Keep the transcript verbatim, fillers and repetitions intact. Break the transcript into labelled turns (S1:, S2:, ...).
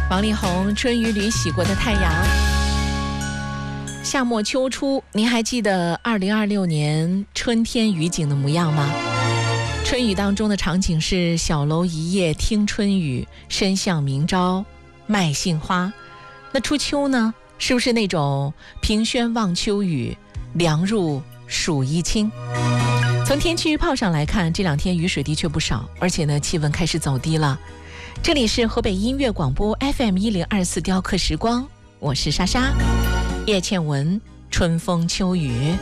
S1: 王力宏春雨里洗过的太阳。夏末秋初，您还记得二零二六年春天雨景的模样吗？春雨当中的场景是小楼一夜听春雨，深巷明朝卖杏花。那初秋呢，是不是那种凭轩望秋雨，凉入暑衣清？从天气预报上来看，这两天雨水的确不少，而且呢气温开始走低了。这里是河北音乐广播 F M 一零二四雕刻时光，我是莎莎。叶倩文，春风秋雨。